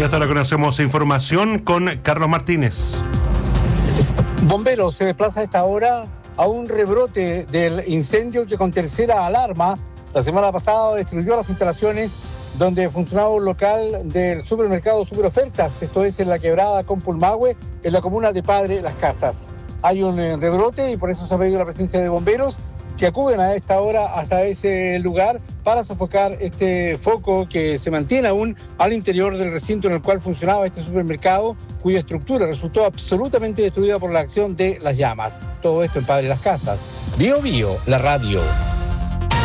Y hasta ahora conocemos información con Carlos Martínez. Bomberos se desplaza a esta hora a un rebrote del incendio que con tercera alarma la semana pasada destruyó las instalaciones donde funcionaba un local del supermercado Superofertas, esto es en la quebrada Compulmahue, en la comuna de Padre Las Casas. Hay un rebrote y por eso se ha pedido la presencia de bomberos que acuden a esta hora hasta ese lugar para sofocar este foco que se mantiene aún al interior del recinto en el cual funcionaba este supermercado, cuya estructura resultó absolutamente destruida por la acción de las llamas. Todo esto en Padre Las Casas. Bio Bio, la radio.